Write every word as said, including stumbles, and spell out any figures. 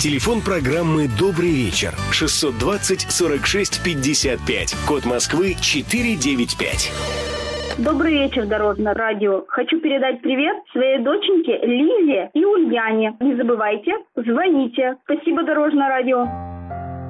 Телефон программы «Добрый вечер» шестьсот двадцать сорок шесть пятьдесят пять. Код Москвы четыреста девяносто пять. Добрый вечер, Дорожное радио. Хочу передать привет своей доченьке Лизе и Ульяне. Не забывайте, звоните. Спасибо, Дорожное радио.